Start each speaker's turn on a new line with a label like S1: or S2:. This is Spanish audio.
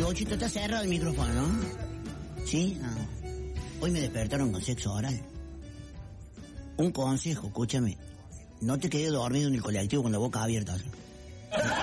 S1: Gauchito, está cerrado el micrófono, ¿no? ¿Sí? Ah. Hoy me despertaron con sexo oral. Un consejo, escúchame. No te quedes dormido en el colectivo con la boca abierta.